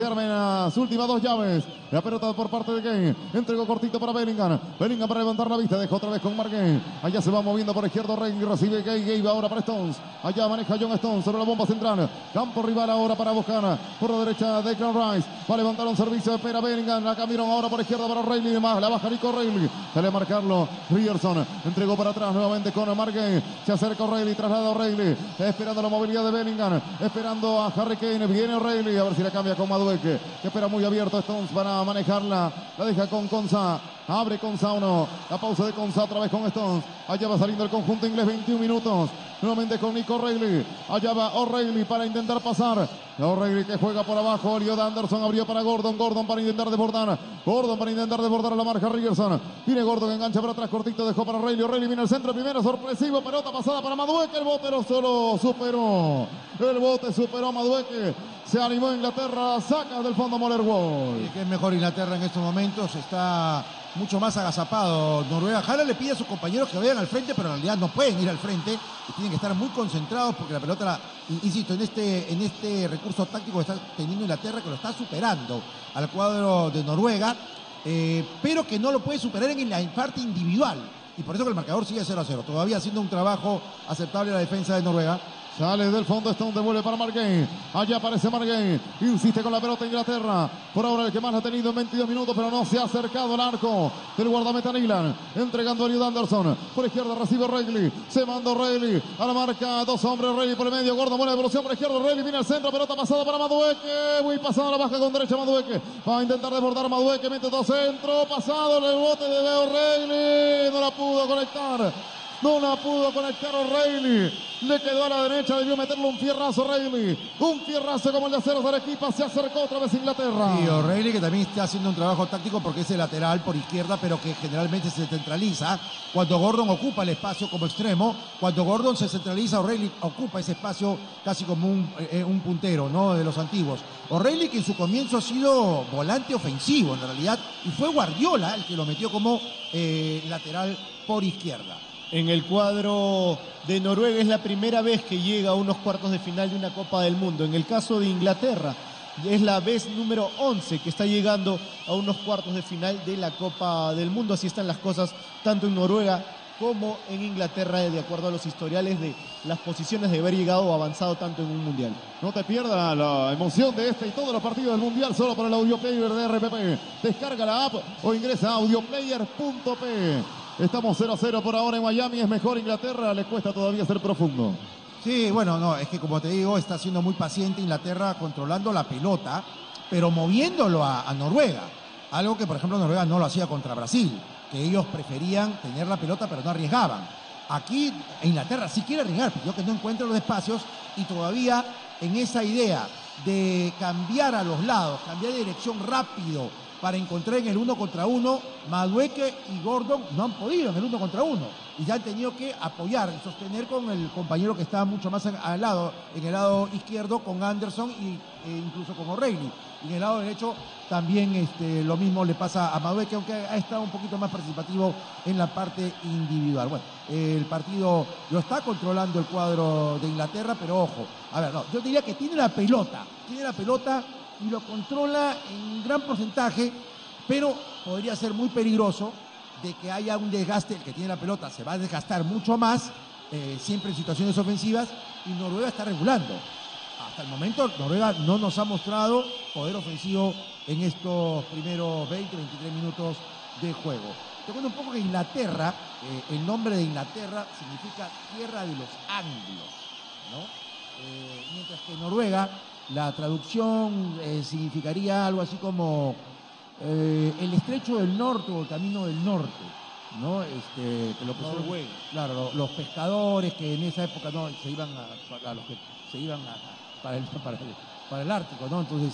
En las últimas dos llaves, la pelota por parte de Gay, entregó cortito para Bellingham, Bellingham para levantar la vista, dejó otra vez con Marguerite, allá se va moviendo por izquierdo Rey, recibe Gay, Gay va ahora para Stones, allá maneja John Stones sobre la bomba central, campo rival ahora para buscar, por la derecha Declan Rice, va a levantar un servicio, espera Bellingham, la cambiaron ahora por izquierda para Reilly, más la baja Nico Reilly, sale a marcarlo, Ryerson, entregó para atrás nuevamente con Marguerite, se acerca Reilly, traslada a Reilly, esperando la movilidad de Bellingham, esperando a Harry Kane, viene Reilly, a ver si la cambia con Madueque, que espera muy abierto Stones para manejarla, la deja con Konsa, abre Konsa uno, la pausa de Konsa otra vez con Stones, allá va saliendo el conjunto inglés, 21 minutos, nuevamente con Nico Reilly, allá va O'Reilly para intentar pasar, O'Reilly que juega por abajo, Elliot Anderson abrió para Gordon, Gordon para intentar desbordar a la marca Ryerson, viene Gordon, engancha para atrás, cortito, dejó para Reilly, O'Reilly viene al centro, primero sorpresivo, pelota pasada para Madueque, el bote no solo superó, el bote superó a Madueque, se animó Inglaterra, saca del fondo Motherwell. Sí, que es mejor Inglaterra en estos momentos, está mucho más agazapado Noruega. Haaland le pide a sus compañeros que vayan al frente, pero en realidad no pueden ir al frente y tienen que estar muy concentrados porque la pelota, insisto, en este recurso táctico que está teniendo Inglaterra, que lo está superando al cuadro de Noruega, pero que no lo puede superar en la parte individual. Y por eso que el marcador sigue 0-0, todavía haciendo un trabajo aceptable la defensa de Noruega. Sale del fondo Stone, devuelve para Marguerite. Allá aparece Marguerite. Insiste con la pelota Inglaterra. Por ahora el que más la ha tenido en 22 minutos, pero no se ha acercado al arco del guardameta Nilan. Entregando a Elliot Anderson. Por izquierda recibe Reilly. Se mandó Reilly a la marca. Dos hombres. Reilly por el medio. Gordon, buena evolución por izquierda. Reilly viene al centro. Pelota pasada para Madueque. Muy pasada la baja con derecha Madueque. Va a intentar desbordar Madueque. Mete dos centro. Pasado en el bote de Leo Reilly. No la pudo conectar. No la pudo conectar O'Reilly. Le quedó a la derecha, debió meterle un fierrazo Reilly. Un fierrazo como el de Aceros de Arequipa. Se acercó otra vez Inglaterra. Y O'Reilly que también está haciendo un trabajo táctico porque es el lateral por izquierda, pero que generalmente se centraliza. Cuando Gordon ocupa el espacio como extremo, cuando Gordon se centraliza, O'Reilly ocupa ese espacio casi como un puntero, ¿no? De los antiguos. O'Reilly que en su comienzo ha sido volante ofensivo en realidad, y fue Guardiola el que lo metió como lateral por izquierda. En el cuadro de Noruega es la primera vez que llega a unos cuartos de final de una Copa del Mundo. En el caso de Inglaterra es la vez número 11 que está llegando a unos cuartos de final de la Copa del Mundo. Así están las cosas tanto en Noruega como en Inglaterra, de acuerdo a los historiales de las posiciones de haber llegado o avanzado tanto en un mundial. No te pierdas la emoción de este y todos los partidos del mundial solo por el Audio Player de RPP. Descarga la app o ingresa a audioplayer.p. Estamos 0-0 por ahora en Miami, es mejor Inglaterra, le cuesta todavía ser profundo. Sí, bueno, no, es que como te digo, está siendo muy paciente Inglaterra controlando la pelota, pero moviéndolo a Noruega. Algo que, por ejemplo, Noruega no lo hacía contra Brasil, que ellos preferían tener la pelota, pero no arriesgaban. Aquí Inglaterra sí quiere arriesgar, pero yo que no encuentro los espacios y todavía en esa idea de cambiar a los lados, cambiar de dirección rápido, para encontrar en el 1 contra 1, Madueque y Gordon no han podido en el 1 contra 1 y ya han tenido que apoyar y sostener con el compañero que está mucho más al lado, en el lado izquierdo con Anderson e incluso con O'Reilly. Y en el lado derecho también lo mismo le pasa a Madueque, aunque ha estado un poquito más participativo en la parte individual. Bueno, el partido lo está controlando el cuadro de Inglaterra, pero ojo, a ver, no, yo diría que tiene la pelota y lo controla en gran porcentaje, pero podría ser muy peligroso de que haya un desgaste. El que tiene la pelota se va a desgastar mucho más, siempre en situaciones ofensivas, y Noruega está regulando. Hasta el momento Noruega no nos ha mostrado poder ofensivo en estos primeros 20, 23 minutos de juego. Te cuento un poco que Inglaterra, el nombre de Inglaterra significa tierra de los anglos, ¿no? Mientras que Noruega, la traducción significaría algo así como el estrecho del norte o el camino del norte, ¿no? Que lo que son, claro, los pescadores que en esa época no se iban para el Ártico, ¿no? Entonces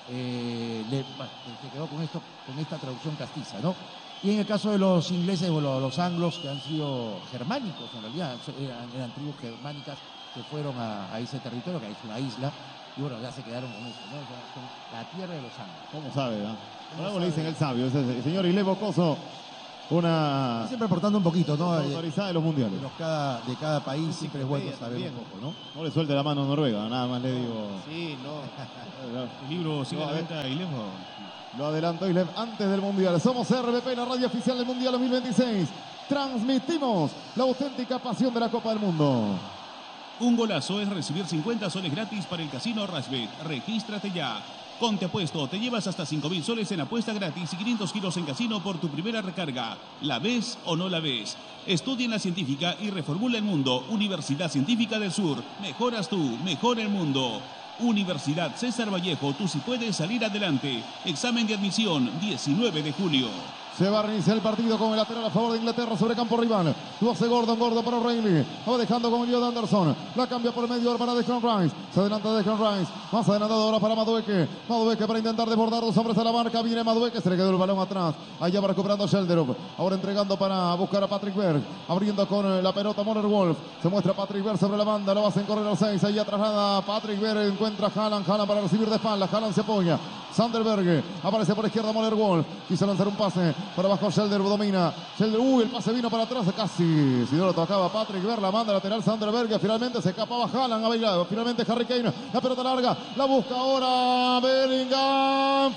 se quedó con esta traducción castiza, ¿no? Y en el caso de los ingleses o los anglos, que han sido germánicos en realidad, eran tribus germánicas que fueron a ese territorio, que es una isla. Y bueno, ya se quedaron con eso, ¿no? Con la tierra de los anglos. ¿Cómo sabe, ¿no? Por algo le dicen el sabio, ese señor Ile Bocoso. una Siempre aportando un poquito, ¿no? autorizada de los mundiales. De cada país siempre es bueno saber también. un poco, ¿no? No le suelte la mano a Noruega, nada más le digo. Sí, no. El libro sigue a la venta y lejos. Lo adelantó Islev antes del Mundial. Somos RBP, la radio oficial del Mundial 2026. Transmitimos la auténtica pasión de la Copa del Mundo. Un golazo es recibir 50 soles gratis para el Casino Rashbet. Regístrate ya. Con Te Apuesto te llevas hasta 5.000 soles en apuesta gratis y 500 kilos en casino por tu primera recarga. ¿La ves o no la ves? Estudia en la científica y reformula el mundo. Universidad Científica del Sur. Mejoras tú, mejora el mundo. Universidad César Vallejo, tú sí puedes salir adelante. Examen de admisión, 19 de julio. Se va a reiniciar el partido con el lateral a favor de Inglaterra sobre campo rival. Lo hace Gordon para O'Reilly. Va dejando con Elliot Anderson. La cambia por el medio para Declan Rice. Se adelanta Declan Rice. Más adelantado ahora para Madueke. Madueke para intentar desbordar dos hombres a la marca. Viene Madueke. Se le quedó el balón atrás. Allá va recuperando Shelderov. Ahora entregando para buscar a Patrick Berg. Abriendo con la pelota Moller Wolf. Se muestra Patrick Berg sobre la banda. Lo hacen correr al 6. Allá traslada Patrick Berg. Encuentra a Haaland. Haaland para recibir de espalda. Haaland se apoya. Sanderberg. Aparece por izquierda Moller Wolf. Quiso lanzar un pase. Para abajo Shelder domina. Shelder, el pase vino para atrás. Casi. Si no lo tocaba Patrick Berg. La manda lateral Sanderberg. Finalmente se escapaba Haaland. Ha bailado. Finalmente Harry Kane. La pelota larga. La busca ahora Bellingham.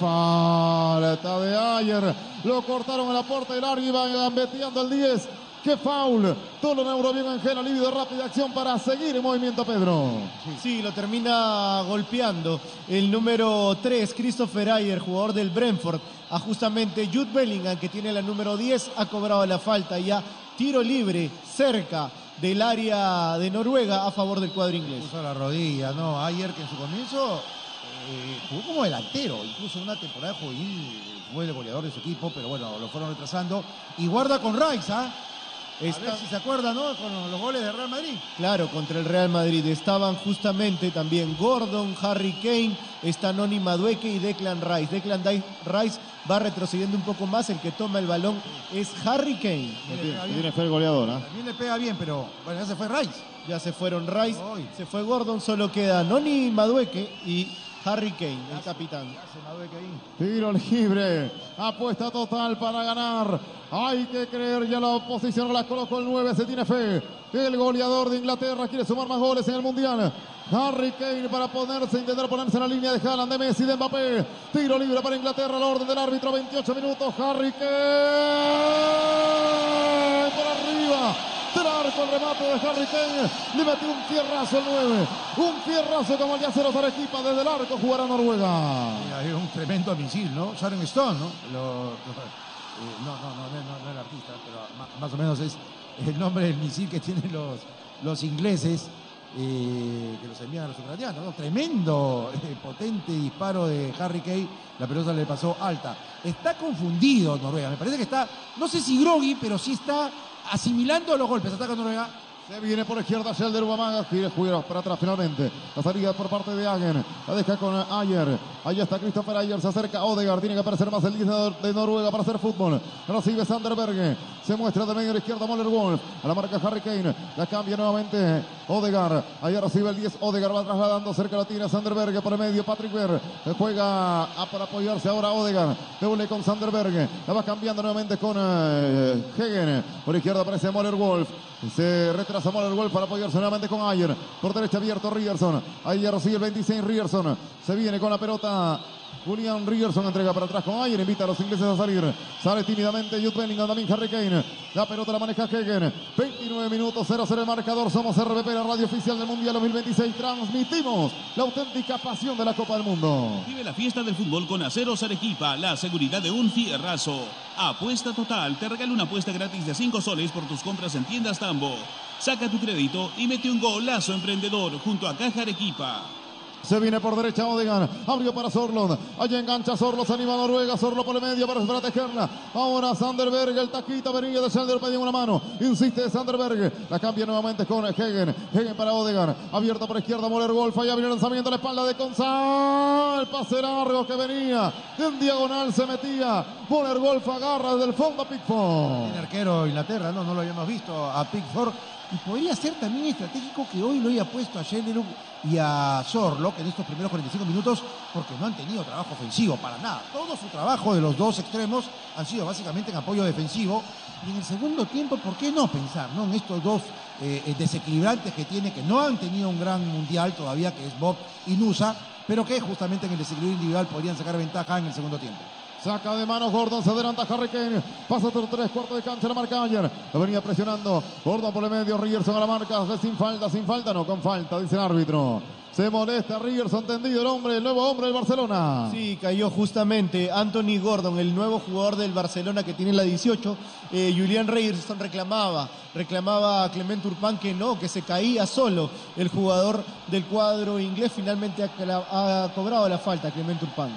Falta de Ayer. Lo cortaron a la puerta del área. Iban gambeteando el 10. ¡Qué foul! Todo lo neuro bien Ángel Alivi de rápida acción para seguir en movimiento Pedro. Sí, lo termina golpeando el número 3, Christopher Ayer, jugador del Brentford. A justamente Jude Bellingham, que tiene la número 10, ha cobrado la falta ya. Tiro libre cerca del área de Noruega a favor del cuadro inglés. Puso la rodilla, ¿no? Ayer que en su comienzo jugó como delantero, incluso en una temporada juvenil fue el goleador de su equipo, pero bueno, lo fueron retrasando. Y guarda con Rice, ¿ah? A ver si se acuerda, ¿no? Con los goles de Real Madrid. Claro, contra el Real Madrid estaban justamente también Gordon, Harry Kane, está Noni Madueke y Declan Rice. Declan Rice va retrocediendo un poco más, el que toma el balón es Harry Kane. Tiene fe el goleador, ¿eh? También le pega bien, pero bueno, ya se fue Rice. Ya se fueron Rice, se fue Gordon, solo queda Noni Madueke y Harry Kane, el capitán. Tiro libre, apuesta total para ganar. Hay que creer, ya la posición la colocó el 9, se tiene fe. El goleador de Inglaterra quiere sumar más goles en el Mundial. Harry Kane para intentar ponerse en la línea de Haaland, de Messi, de Mbappé. Tiro libre para Inglaterra, la orden del árbitro, 28 minutos. Harry Kane por arriba. Del arco el remate de Harry Kane. Le metió un fierrazo el 9. Un fierrazo como el de Aceros Arequipa desde el arco jugará Noruega. Hay un tremendo misil, ¿no? Sharon Stone, ¿no? No el artista, pero más o menos es el nombre del misil que tienen los ingleses, que los envían a los ucranianos, ¿no? Tremendo, potente disparo de Harry Kane. La pelota le pasó alta. Está confundido Noruega. Me parece que está, no sé si groggy, pero sí está asimilando los golpes. Ataca Noruega. Se viene por izquierda Shelder Ubamaga, gira para atrás finalmente. La salida por parte de Hagen. La deja con Ayer. Ahí está Christopher Ayer. Se acerca Odegaard. Tiene que aparecer más el 10 de Noruega para hacer fútbol. Recibe Sanderberg. Se muestra de medio a la izquierda Moller Wolf. A la marca Harry Kane. La cambia nuevamente Odegaard. Ahí recibe el 10. Odegaard va trasladando. Cerca la tira Sanderberg por el medio. Patrick Berg. Juega para apoyarse ahora Odegaard. Doble con Sanderberg. La va cambiando nuevamente con Hagen. Por izquierda aparece Moller Wolf. Se retrasa Moller Wolf para apoyarse nuevamente con Ayer. Por derecha abierto Ryerson. Ayer recibe el 26 Ryerson. Se viene con la pelota. Julian Ryerson entrega para atrás con Ayer. Invita a los ingleses a salir. Sale tímidamente Jude Bellingham. También Harry Kane. La pelota la maneja Hagen. 29 minutos 0-0 el marcador. Somos RBP, la radio oficial del Mundial 2026. Transmitimos la auténtica pasión de la Copa del Mundo. Vive la fiesta del fútbol con Aceros Arequipa. La seguridad de un fierrazo. Apuesta total. Te regala una apuesta gratis de 5 soles por tus compras en tiendas Tambo. Saca tu crédito y mete un golazo emprendedor junto a Caja Arequipa. Se viene por derecha Odegaard. Abrió para Sorlot. Allá engancha Sorlot. Se anima Noruega. Sorlot por el medio para protegerla. Ahora Sanderberg. El taquito venía de Shelder. Pedía una mano. Insiste Sanderberg. La cambia nuevamente con Hagen. Hagen para Odegaard. Abierta por izquierda Moller Wolf. Allá viene el lanzamiento a la espalda de Consal. El pase largo que venía. En diagonal se metía. Moller Wolf agarra desde el fondo a Pickford. El arquero de Inglaterra, no lo habíamos visto a Pickford. Y podría ser también estratégico que hoy lo haya puesto a Schellerup y a Zorlok en estos primeros 45 minutos, porque no han tenido trabajo ofensivo para nada. Todo su trabajo de los dos extremos han sido básicamente en apoyo defensivo. Y en el segundo tiempo, ¿por qué no pensar, ¿no?, en estos dos desequilibrantes que tiene, que no han tenido un gran mundial todavía, que es Bob y Nusa, pero que justamente en el desequilibrio individual podrían sacar ventaja en el segundo tiempo? Saca de manos Gordon, se adelanta Harry Kane, pasa otros 3/4 de cancha, la marca ayer, lo venía presionando, Gordon por el medio, Ryerson a la marca, sin falta, no, con falta, dice el árbitro. Se molesta Ryerson, tendido el nuevo hombre del Barcelona. Sí, cayó justamente Anthony Gordon, el nuevo jugador del Barcelona que tiene la 18. Julián Ryerson reclamaba a Clement Turpin que se caía solo. El jugador del cuadro inglés finalmente ha cobrado la falta, Clement Turpin.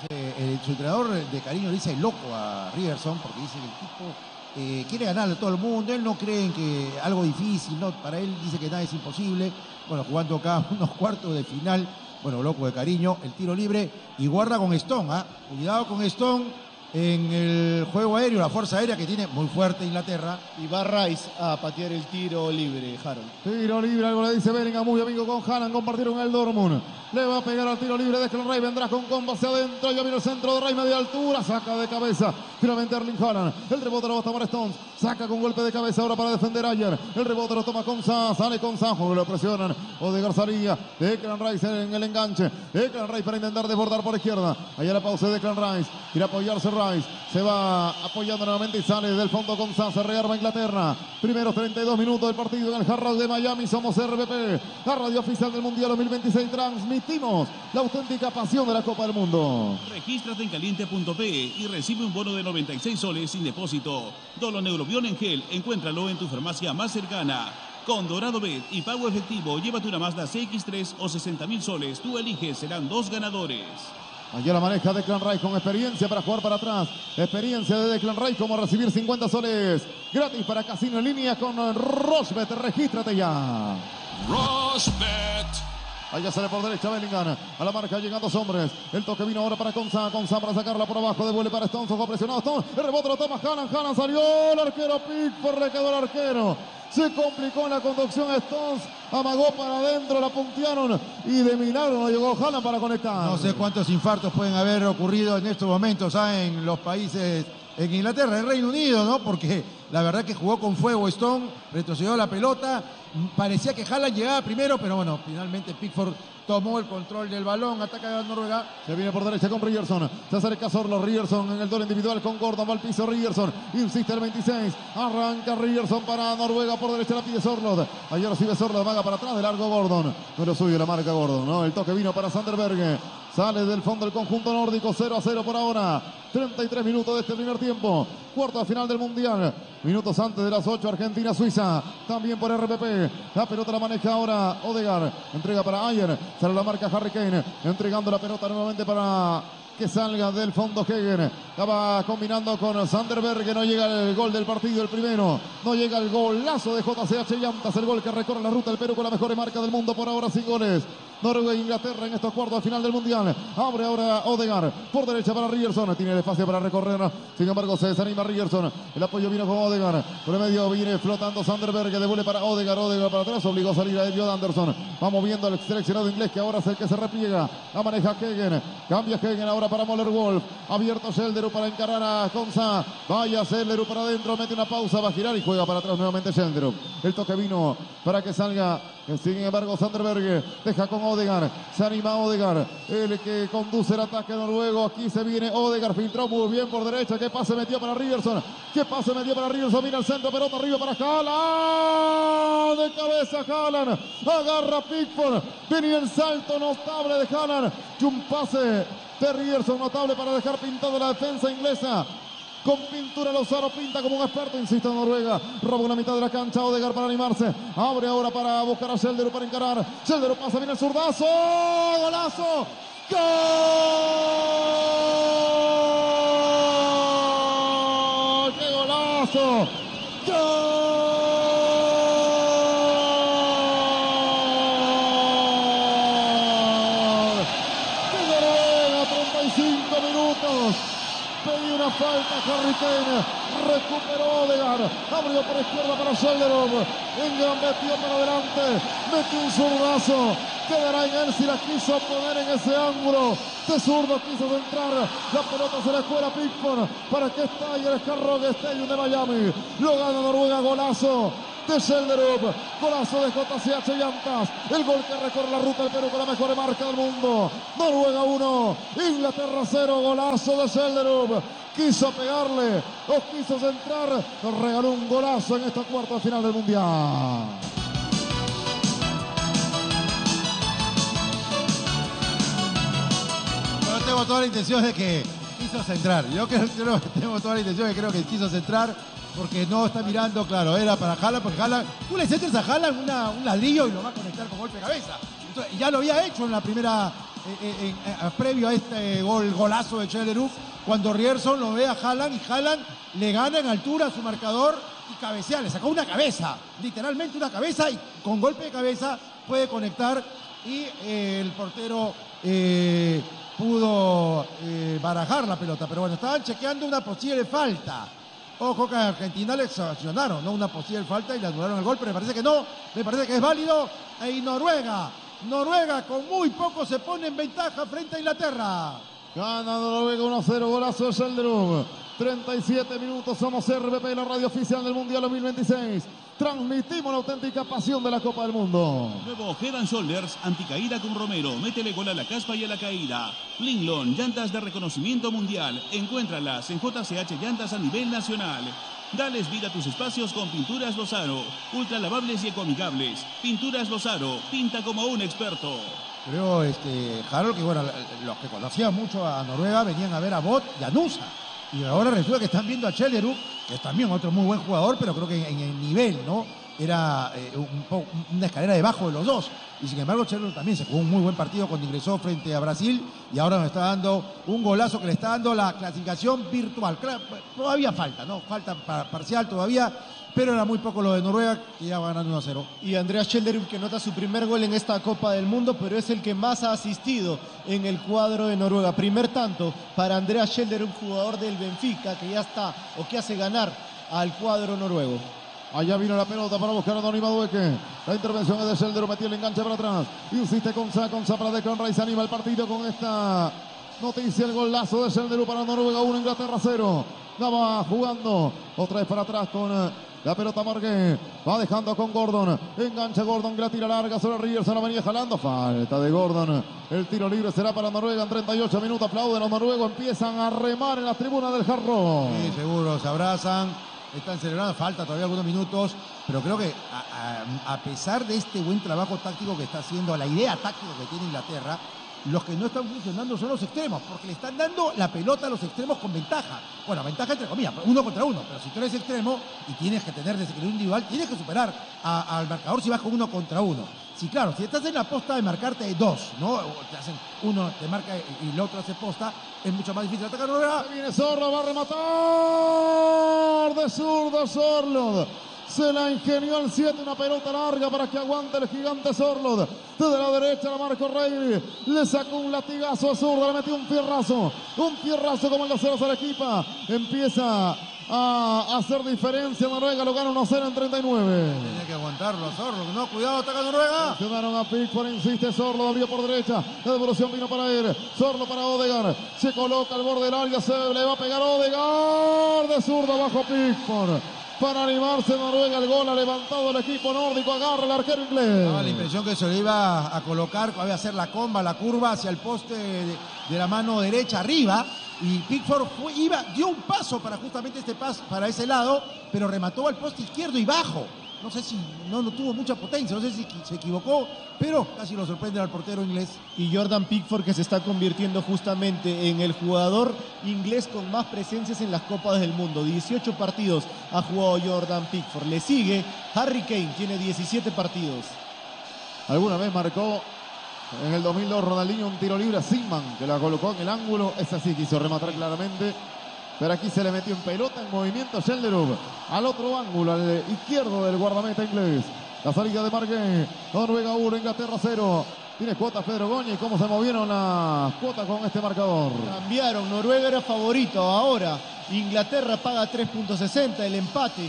Su entrenador de cariño le dice loco a Ryerson, porque dice que el tipo quiere ganarle a todo el mundo. Él no cree en que algo difícil, ¿no? Para él dice que nada es imposible. Bueno, jugando acá unos cuartos de final, bueno, loco de cariño, el tiro libre, y guarda con Stone, cuidado con Stone en el juego aéreo, la fuerza aérea que tiene muy fuerte Inglaterra. Y va Rice a patear el tiro libre, Harold. Tiro libre, algo le dice Bellingham, muy amigo con Haaland, compartieron el Dortmund. Le va a pegar al tiro libre, Declan Rice vendrá con combo hacia adentro, ya viene el centro de Rice, media altura, saca de cabeza, finalmente Erling Haaland, el rebote lo va a tomar Stones, saca con golpe de cabeza ahora para defender ayer, el rebote lo toma Konsa, sale Konsa, lo presionan, Odegaard salía, Declan Rice en el enganche, Declan Rice para intentar desbordar por izquierda, allá la pausa de Declan Rice, quiere apoyarse Rice, se va apoyando nuevamente y sale del fondo Konsa, se rearma Inglaterra, primeros 32 minutos del partido en el Hard Rock de Miami, somos RPP, la radio oficial del Mundial 2026, transmitimos la auténtica pasión de la Copa del Mundo. Regístrate en caliente.pe y recibe un bono de 96 soles sin depósito. Dolo Neurobión en gel, encuéntralo en tu farmacia más cercana. Con Dorado Bet y pago efectivo, llévate una Mazda CX-3 o 60.000 soles. Tú eliges, serán 2 ganadores. Allá la maneja Declan Rice con experiencia para jugar para atrás. Experiencia de Declan Rice como recibir 50 soles gratis para Casino en línea con Rosbet. Regístrate ya. Rosbet. Allá sale por derecha Bellingham. A la marca llegan 2 hombres. El toque vino ahora para Konsa para sacarla por abajo. Devuelve para Stones. Ojo presionado Stones. El rebote lo toma Haaland. Haaland salió. El arquero Pickford le quedó el arquero. Se complicó en la conducción Stones. Amagó para adentro. La puntearon. Y de milagro no llegó Haaland para conectar. No sé cuántos infartos pueden haber ocurrido en estos momentos en los países, en Inglaterra, en Reino Unido, ¿no? Porque la verdad que jugó con fuego Stone, retrocedió la pelota, parecía que Haaland llegaba primero, pero bueno, finalmente Pickford tomó el control del balón, ataca a Noruega. Se viene por derecha con Ryerson, se acerca Zorlo, Ryerson en el duelo individual con Gordon, va al piso Ryerson, insiste el 26, arranca Ryerson para Noruega, por derecha la pide Zorlo, ayer recibe Zorlo, vaga para atrás de largo Gordon, pero suyo la marca Gordon, ¿no? El toque vino para Sanderberg, sale del fondo del conjunto nórdico, 0-0 por ahora, 33 minutos de este primer tiempo, cuarta final del Mundial, minutos antes de las 8, Argentina-Suiza, también por RPP, la pelota la maneja ahora Odegaard, entrega para Ayer, sale la marca Harry Kane, entregando la pelota nuevamente para que salga del fondo Hegen, estaba combinando con Sanderberg, que no llega el gol del partido, el primero, no llega el golazo de JCH Llantas, el gol que recorre la ruta del Perú con la mejor marca del mundo por ahora, sin goles. Noruega e Inglaterra en estos cuartos de final del Mundial. Abre ahora Odegaard por derecha para Ryerson. Tiene el espacio para recorrer. Sin embargo, se desanima Ryerson. El apoyo vino con Odegaard. Por el medio viene flotando Sanderberg, que devuelve para Odegaard. Odegaard para atrás. Obligó a salir a Elliot Anderson. Va moviendo el seleccionado inglés, que ahora es el que se repliega. La maneja Hegen. Cambia Hegen ahora para Moller Wolf. Abierto Schelderup para encarar a Konsa. Vaya Schelderup para adentro. Mete una pausa. Va a girar y juega para atrás nuevamente Schelderup. El toque vino para que salga. Sin embargo, Sanderberg deja con Odegaard, se anima Odegaard, el que conduce el ataque noruego. Aquí se viene Odegaard, filtró muy bien por derecha. ¿Qué pase metió para Ryerson? Mira el centro, pelota arriba para Haaland, de cabeza Haaland, agarra Pickford, venía el salto notable de Haaland y un pase de Ryerson notable para dejar pintado la defensa inglesa. Con pintura Lozano pinta como un experto, insiste en Noruega. Roba una mitad de la cancha, Odegaard para animarse. Abre ahora para buscar a Schelderup para encarar. Schelderup pasa, viene el zurdazo. ¡Golazo! ¡Gol! ¡Qué golazo! ¡Gol! De Noruega, 35 minutos. pedía una falta Harry Kane, recuperó Odegaard, abrió por izquierda para Schellerup, metió para adelante, metió un zurdazo, quedará en él si la quiso poner en ese ángulo, de zurdo quiso centrar, la pelota se le fue a Pickford para que estalle el Hard Stadium de Miami, lo gana Noruega, golazo de Schellerup, golazo de JCH Llantas, el gol que recorre la ruta del Perú con la mejor marca del mundo. Noruega 1, Inglaterra 0, golazo de Schellerup, quiso pegarle o quiso centrar, nos regaló un golazo en esta cuarta final del Mundial. Yo tengo toda la intención de que quiso centrar, yo creo que tengo toda la intención de que creo que quiso centrar, porque no está mirando, claro, era para Haaland, porque Haaland, tú le centras a Haaland un ladrillo y lo va a conectar con golpe de cabeza. Entonces, ya lo había hecho en la primera, previo a este golazo de Schellerup, cuando Ryerson lo ve a Haaland y Haaland le gana en altura a su marcador y cabecea, le sacó una cabeza, literalmente una cabeza, y con golpe de cabeza puede conectar y el portero pudo barajar la pelota, pero bueno, estaban chequeando una posible falta. Ojo que a Argentina le sancionaron, ¿no? Una posible falta y le anularon el gol, pero me parece que no, me parece que es válido. Y Noruega con muy poco se pone en ventaja frente a Inglaterra. Gana Noruega 1-0, golazo de Schellerup. 37 minutos, somos RPP, la radio oficial del Mundial 2026. Transmitimos la auténtica pasión de la Copa del Mundo. Nuevo Head and Shoulders anticaída con Romero. Métele gol a la caspa y a la caída. Linglon, llantas de reconocimiento mundial. Encuéntralas en JCH Llantas a nivel nacional. Dales vida a tus espacios con Pinturas Lozaro. Ultra lavables y ecoamigables. Pinturas Lozaro, pinta como un experto. Creo, Harold, que bueno, los que conocían mucho a Noruega venían a ver a Bot y a Nusa. Y ahora resulta que están viendo a Schellerup, que es también otro muy buen jugador, pero creo que en el nivel, ¿no? Era una escalera debajo de los dos. Y sin embargo, Schellerup también se jugó un muy buen partido cuando ingresó frente a Brasil y ahora nos está dando un golazo que le está dando la clasificación virtual. Claro, todavía falta, ¿no? Falta parcial todavía, pero era muy poco lo de Noruega, que ya va ganando 1-0. Y Andreas Schellerup, que nota su primer gol en esta Copa del Mundo, pero es el que más ha asistido en el cuadro de Noruega. Primer tanto para Andreas Schellerup, jugador del Benfica, que ya está o que hace ganar al cuadro noruego. Allá vino la pelota para buscar a Donny Madueke. La intervención es de Schellerup, metió el enganche para atrás. Insiste con para de Conrad, se anima el partido con esta noticia, el golazo de Schellerup para Noruega 1, Inglaterra 0. La va jugando otra vez para atrás con la pelota Margué. Va dejando con Gordon. Engancha Gordon, que la tira larga sobre Ryerson, la venía jalando. Falta de Gordon. El tiro libre será para Noruega en 38 minutos. Aplauden los noruegos, empiezan a remar en la tribuna del Hard Rock. Sí, seguro, se abrazan. Están celebrando, falta todavía algunos minutos, pero creo que a pesar de este buen trabajo táctico que está haciendo, la idea táctica que tiene Inglaterra, los que no están funcionando son los extremos, porque le están dando la pelota a los extremos con ventaja. Bueno, ventaja entre comillas, 1 contra 1, pero si tú eres extremo y tienes que tener desequilibrio individual, tienes que superar al marcador si vas con 1 contra 1. Sí, claro, si estás en la posta de marcarte 2, ¿no? O te hacen uno, te marca y el otro hace posta, es mucho más difícil atacar. Viene Sorlo, va a rematar de zurdo Sorlo. Se la ingenió al 7, una pelota larga para que aguante el gigante Sorlo. Desde la derecha la Marco Rey. Le sacó un latigazo a zurdo, le metió un fierrazo como el de Cero Arequipa. Empieza a hacer diferencia Noruega, lo gana 1-0 en 39. Tiene que aguantarlo a Sorlo, no, cuidado, ataca Noruega. Presionaron a Pickford, insiste Sorlo, abrió por derecha, la devolución vino para él, Sorlo para Odegaard, se coloca al borde del área, se le va a pegar Odegaard, de zurdo bajo Pickford. Para animarse Noruega, el gol ha levantado el equipo nórdico, agarra el arquero inglés. Daba la impresión que se le iba a colocar, iba a hacer la comba, la curva hacia el poste de la mano derecha arriba, y Pickford dio un paso para justamente para ese lado, pero remató al poste izquierdo y bajo. No sé si no tuvo mucha potencia, no sé si se equivocó, pero casi lo sorprende al portero inglés. Y Jordan Pickford, que se está convirtiendo justamente en el jugador inglés con más presencias en las Copas del Mundo. 18 partidos ha jugado Jordan Pickford. Le sigue Harry Kane, tiene 17 partidos. Alguna vez marcó en el 2002 Ronaldinho un tiro libre a Seaman, que la colocó en el ángulo. Esa sí quiso rematar claramente, pero aquí se le metió en pelota, en movimiento Schellerup al otro ángulo, al izquierdo del guardameta inglés. La salida de Margué, Noruega 1, Inglaterra 0. Tiene cuotas Pedro Goñi. ¿Cómo se movieron las cuotas con este marcador? Cambiaron, Noruega era favorito, ahora Inglaterra paga 3.60, el empate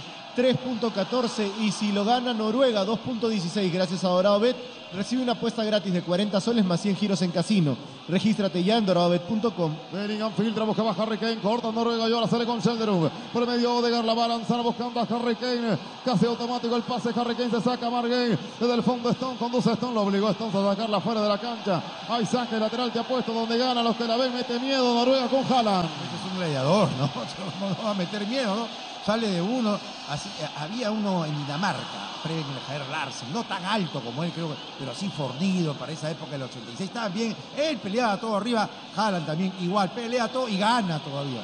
3.14 y si lo gana Noruega 2.16 gracias a Dorado Bet, recibe una apuesta gratis de 40 soles más 100 giros en casino. Regístrate ya en doradobet.com. Bellingham filtra, buscaba a Harry Kane, corta Noruega y ahora sale con Shelderud. Por medio Odegaard la va a lanzar buscando a Harry Kane. Casi automático el pase, Harry Kane se saca a Margay. Desde el fondo Stone, conduce a Stone, lo obligó a Stone a sacarla fuera de la cancha. Hay saque lateral, te apuesto donde gana, los que la ven, mete miedo Noruega con Haaland. Este es un gladiador, ¿no? No va a meter miedo, ¿no? Sale de uno, así, había uno en Dinamarca, Preben Javier Larsen, no tan alto como él, creo, pero así fornido para esa época del 86, estaba bien, él peleaba todo arriba, Haaland también igual, pelea todo y gana todavía.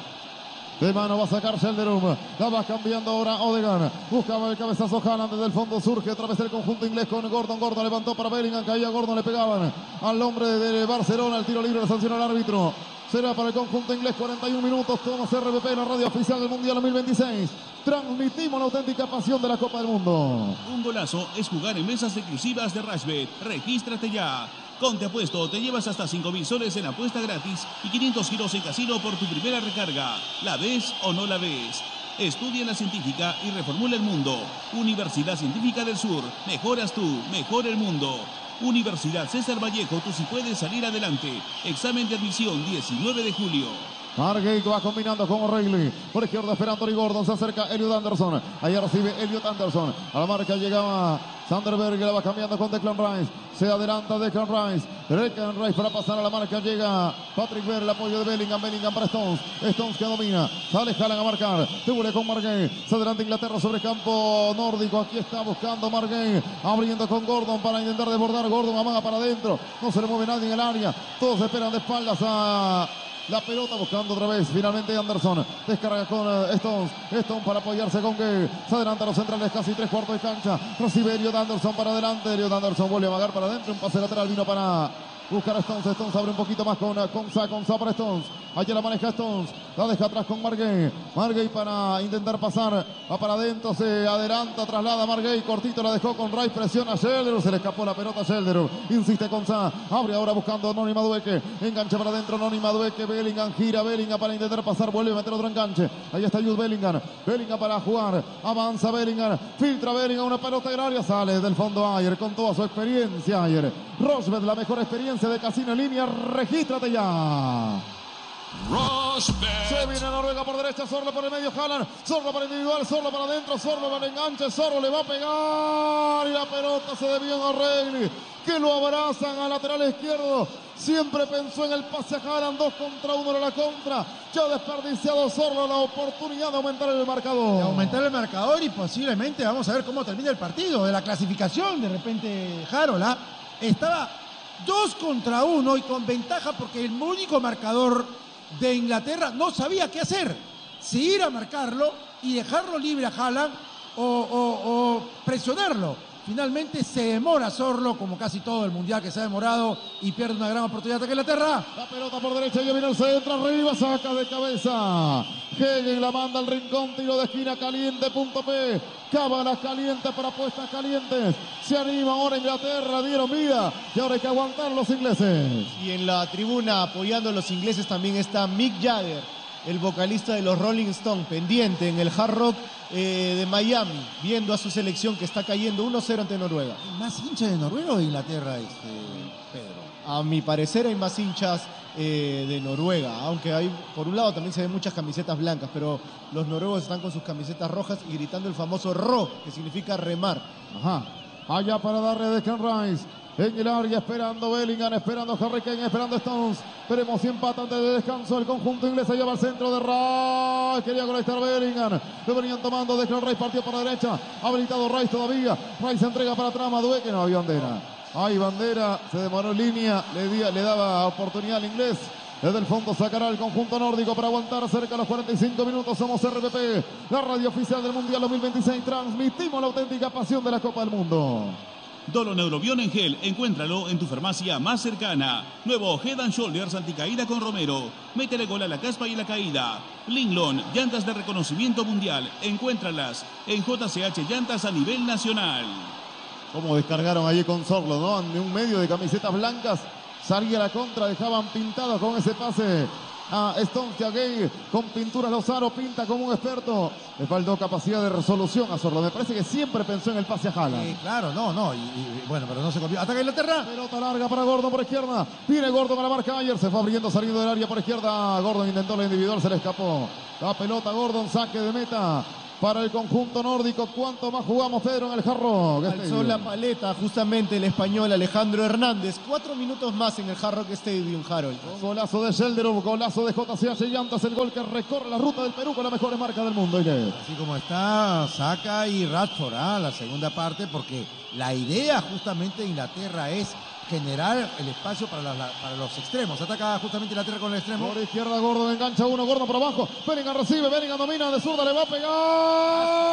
De mano va a sacar Shelderud, la va cambiando ahora Odegaard, buscaba el cabezazo Haaland, desde el fondo surge otra vez el conjunto inglés con Gordon, levantó para Bellingham, caía Gordon, le pegaban al hombre de Barcelona, el tiro libre, le sancionó el árbitro. Será para el conjunto inglés, 41 minutos, somos RPP, la radio oficial del Mundial 2026. Transmitimos la auténtica pasión de la Copa del Mundo. Un golazo es jugar en mesas exclusivas de Rashbet. Regístrate ya. Con Te Apuesto te llevas hasta 5.000 soles en apuesta gratis y 500 giros en casino por tu primera recarga. ¿La ves o no la ves? Estudia la científica y reformula el mundo. Universidad Científica del Sur. Mejoras tú, mejora el mundo. Universidad César Vallejo, tú sí puedes salir adelante. Examen de admisión 19 de julio. Margate va combinando con O'Reilly. Por izquierda espera Anthony Gordon. Se acerca Elliot Anderson. Ahí recibe Elliot Anderson. A la marca llegaba Sanderberg. La va cambiando con Declan Rice. Se adelanta Declan Rice. Declan Rice para pasar a la marca. Llega Patrick Berg. El apoyo de Bellingham. Bellingham para Stones. Stones que domina. Sale Haaland a marcar. Devuelve con Margate. Se adelanta Inglaterra sobre campo nórdico. Aquí está buscando Margate. Abriendo con Gordon para intentar desbordar. Gordon amaga para adentro. No se le mueve nadie en el área. Todos esperan de espaldas a la pelota, buscando otra vez finalmente Anderson, descarga con Stones para apoyarse con que se adelanta a los centrales, casi 3/4 de cancha, recibe Elliot Anderson para adelante, Elliot Anderson vuelve a amagar para adentro, un pase lateral vino para buscar a Stones. Stones abre un poquito más con Sa para Stones. Allí la maneja Stones. La deja atrás con Margay. Margay para intentar pasar. Va para adentro. Se adelanta. Traslada Margay. Cortito la dejó con Rice. Presiona a Shelderud. Se le escapó la pelota a Shelderud. Insiste con Sa. Abre ahora buscando a Noni Madueke. Engancha para adentro Noni Madueke. Bellingham gira. Bellingham para intentar pasar. Vuelve a meter otro enganche. Ahí está Jude Bellingham. Bellingham para jugar. Avanza Bellingham. Filtra Bellingham. Una pelota en área. Sale del fondo Ayer con toda su experiencia. Ayer. Rosbet, la mejor experiencia de casino en línea. Regístrate ya. Se viene Noruega por derecha, Zorlo por el medio, Haaland, Zorlo para individual, Zorlo para adentro, Zorlo para el enganche, Zorlo le va a pegar y la pelota se desvió en O'Reilly, que lo abrazan al lateral izquierdo. Siempre pensó en el pase a Haaland, 2 contra 1 era la contra. Ya ha desperdiciado Zorlo la oportunidad de aumentar el marcador. De aumentar el marcador y posiblemente vamos a ver cómo termina el partido, de la clasificación. De repente Harold estaba 2 contra 1 y con ventaja porque el único marcador de Inglaterra no sabía qué hacer, si ir a marcarlo y dejarlo libre a Haaland o presionarlo. Finalmente se demora Zorlo, como casi todo el mundial que se ha demorado, y pierde una gran oportunidad de Inglaterra. La pelota por derecha, ya viene el centro, arriba, saca de cabeza. Hegen la manda al rincón, tiro de esquina caliente, punto P. Cábalas calientes para apuestas calientes. Se anima ahora Inglaterra, dieron vida y ahora hay que aguantar los ingleses. Y en la tribuna apoyando a los ingleses también está Mick Jagger, el vocalista de los Rolling Stones, pendiente en el Hard Rock de Miami, viendo a su selección que está cayendo 1-0 ante Noruega. ¿Hay más hinchas de Noruega o de Inglaterra, Pedro? A mi parecer hay más hinchas de Noruega, aunque hay, por un lado también se ven muchas camisetas blancas, pero los noruegos están con sus camisetas rojas y gritando el famoso ro, que significa remar. Ajá. Allá para darle de Declan Rice. En el área esperando Bellingham, esperando Harry Kane, esperando Stones. Veremos si empata antes de descanso el conjunto inglés. Se lleva al centro de Rice. Quería conectar Bellingham. Lo venían tomando. Declan Rice partió por la derecha. Habilitado Rice todavía. Rice entrega para atrás. Madueke, no había bandera. Hay bandera. Se demoró en línea. Le daba oportunidad al inglés. Desde el fondo sacará el conjunto nórdico para aguantar cerca de los 45 minutos. Somos RPP, la radio oficial del Mundial 2026. Transmitimos la auténtica pasión de la Copa del Mundo. Dolo Neurobión en gel, encuéntralo en tu farmacia más cercana. Nuevo Head and Shoulders anticaída con Romero. Métele gol a la caspa y la caída. Linglon, llantas de reconocimiento mundial. Encuéntralas en JCH Llantas a nivel nacional. Como descargaron allí con Sorlo, ¿no? De un medio de camisetas blancas. Salía la contra, dejaban pintados con ese pase a Stones, Gay con pinturas Lozaro, pinta como un experto. Le faltó capacidad de resolución a Sorlo. Me parece que siempre pensó en el pase a Haaland. Claro, no. Y bueno, pero no se copió. Ataca Inglaterra. Pelota larga para Gordon por izquierda. Viene Gordon para la marca ayer. Se fue abriendo, saliendo del área por izquierda. Gordon intentó la individual, se le escapó. La pelota Gordon, saque de meta para el conjunto nórdico. ¿Cuánto más jugamos, Pedro, en el Hard Rock Alzó Stadium? la paleta justamente el español Alejandro Hernández. 4 minutos más en el Hard Rock Stadium, Harold. Un golazo de Shelderov, golazo de JCH Llantas, el gol que recorre la ruta del Perú con las mejores marcas del mundo. Inés. Así como está Saka y Rashford, la segunda parte, porque la idea justamente de Inglaterra es generar el espacio para los extremos. Ataca justamente Inglaterra con el extremo. Por izquierda Gordon engancha uno, Gordon por abajo. Bellingham recibe, Bellingham domina, de zurda le va a pegar.